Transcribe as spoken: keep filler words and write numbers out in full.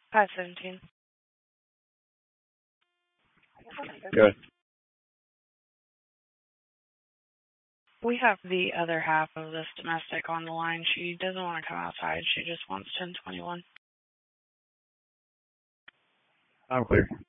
five seventeen. Good. We have the other half of this domestic on the line. She doesn't want to come outside. She just wants ten twenty-one. I'm clear.